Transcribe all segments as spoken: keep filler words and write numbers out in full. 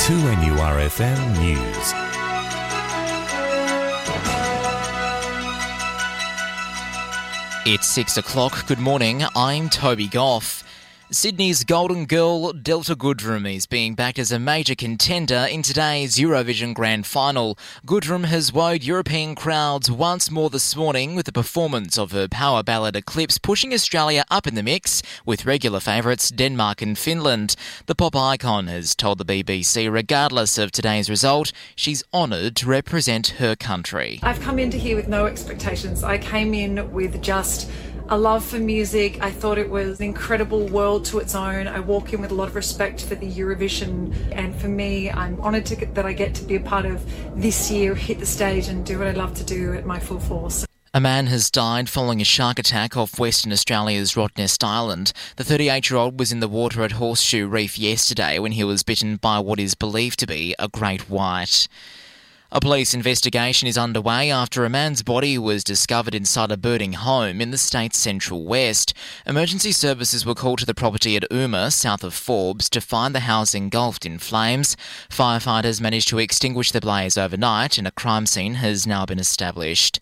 two N U R F M News. It's six o'clock. Good morning. I'm Toby Goff. Sydney's golden girl Delta Goodrem is being backed as a major contender in today's Eurovision Grand Final. Goodrem has wowed European crowds once more this morning with the performance of her power ballad Eclipse, pushing Australia up in the mix with regular favourites Denmark and Finland. The pop icon has told the B B C regardless of today's result, she's honoured to represent her country. I've come into here with no expectations. I came in with just a love for music. I thought it was an incredible world to its own. I walk in with a lot of respect for the Eurovision, and for me, I'm honoured to get, that I get to be a part of this year, hit the stage and do what I love to do at my full force. A man has died following a shark attack off Western Australia's Rottnest Island. The thirty-eight-year-old was in the water at Horseshoe Reef yesterday when he was bitten by what is believed to be a great white. A police investigation is underway after a man's body was discovered inside a burning home in the state's central west. Emergency services were called to the property at Uma, south of Forbes, to find the house engulfed in flames. Firefighters managed to extinguish the blaze overnight and a crime scene has now been established.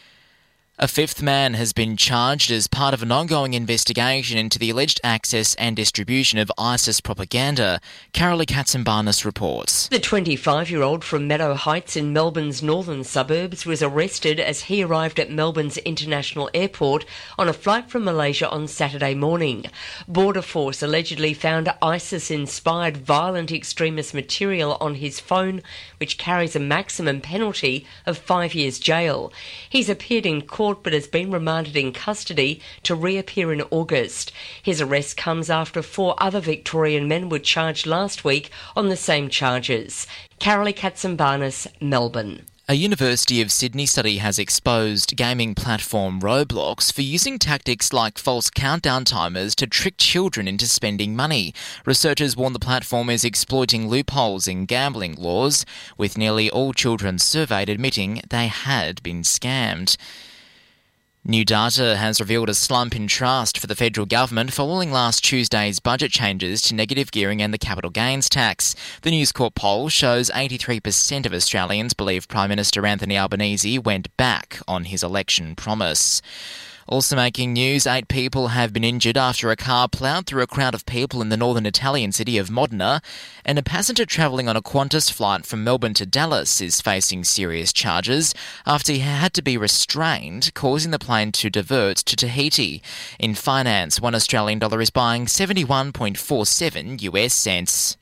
A fifth man has been charged as part of an ongoing investigation into the alleged access and distribution of ISIS propaganda. Carolee Katsimbarnis reports. The twenty-five-year-old from Meadow Heights in Melbourne's northern suburbs was arrested as he arrived at Melbourne's International Airport on a flight from Malaysia on Saturday morning. Border Force allegedly found ISIS-inspired violent extremist material on his phone, which carries a maximum penalty of five years jail. He's appeared in court but has been remanded in custody to reappear in August. His arrest comes after four other Victorian men were charged last week on the same charges. Carolee Katsimbarnis, Melbourne. A University of Sydney study has exposed gaming platform Roblox for using tactics like false countdown timers to trick children into spending money. Researchers warn the platform is exploiting loopholes in gambling laws, with nearly all children surveyed admitting they had been scammed. New data has revealed a slump in trust for the federal government following last Tuesday's budget changes to negative gearing and the capital gains tax. The News Corp poll shows eighty-three percent of Australians believe Prime Minister Anthony Albanese went back on his election promise. Also making news, eight people have been injured after a car ploughed through a crowd of people in the northern Italian city of Modena, and a passenger travelling on a Qantas flight from Melbourne to Dallas is facing serious charges after he had to be restrained, causing the plane to divert to Tahiti. In finance, one Australian dollar is buying seventy-one point four seven U S cents.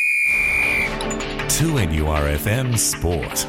two N U R F M Sport.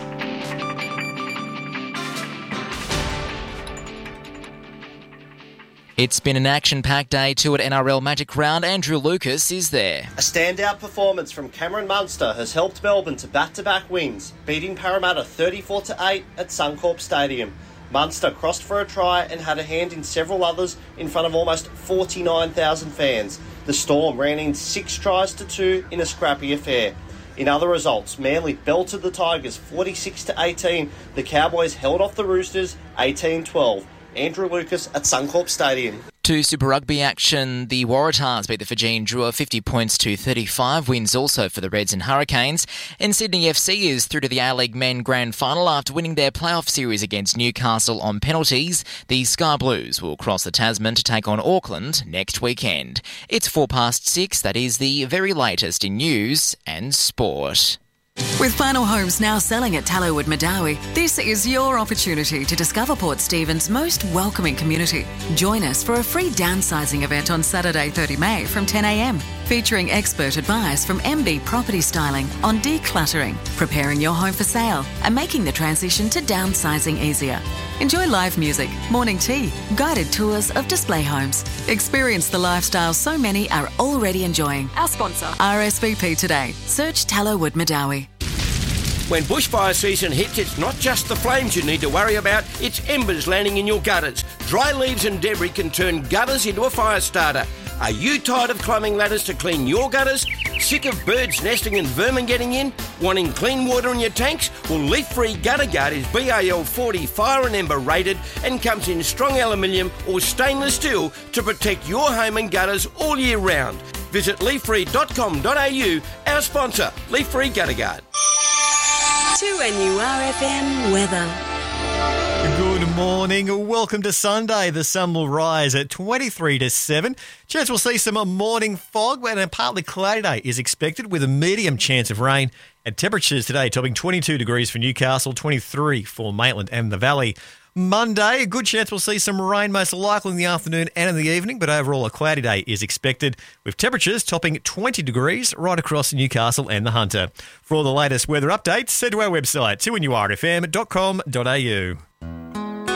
It's been an action-packed day two at N R L Magic Round. Andrew Lucas is there. A standout performance from Cameron Munster has helped Melbourne to back-to-back wins, beating Parramatta thirty-four to eight at Suncorp Stadium. Munster crossed for a try and had a hand in several others in front of almost forty-nine thousand fans. The Storm ran in six tries to two in a scrappy affair. In other results, Manly belted the Tigers forty-six to eighteen. The Cowboys held off the Roosters eighteen twelve. Andrew Lucas at Suncorp Stadium. To Super Rugby action, the Waratahs beat the Fijian Drua fifty points to thirty-five, wins also for the Reds and Hurricanes. And Sydney F C is through to the A-League Men Grand Final after winning their playoff series against Newcastle on penalties. The Sky Blues will cross the Tasman to take on Auckland next weekend. It's four past six, that is the very latest in news and sport. With Final Homes now selling at Tallowood Madawi, this is your opportunity to discover Port Stephens' most welcoming community. Join us for a free downsizing event on Saturday, the thirtieth of May from ten a m, featuring expert advice from M B Property Styling on decluttering, preparing your home for sale, and making the transition to downsizing easier. Enjoy live music, morning tea, guided tours of display homes. Experience the lifestyle so many are already enjoying. Our sponsor, R S V P today. Search Tallowood Madawi. When bushfire season hits, it's not just the flames you need to worry about, it's embers landing in your gutters. Dry leaves and debris can turn gutters into a fire starter. Are you tired of climbing ladders to clean your gutters? Sick of birds nesting and vermin getting in? Wanting clean water in your tanks? Well, Leaf Free Gutter Guard is B A L forty fire and ember rated and comes in strong aluminium or stainless steel to protect your home and gutters all year round. Visit leaf free dot com dot a u, our sponsor, Leaf Free Gutter Guard. two N U R F M weather. Good morning. Welcome to Sunday. The sun will rise at twenty-three to seven. Chance we'll see some morning fog and a partly cloudy day is expected with a medium chance of rain. And temperatures today topping twenty-two degrees for Newcastle, twenty-three for Maitland and the Valley. Monday, a good chance we'll see some rain, most likely in the afternoon and in the evening, but overall a cloudy day is expected, with temperatures topping twenty degrees right across Newcastle and the Hunter. For all the latest weather updates, head to our website, two N U R F M dot com dot a u.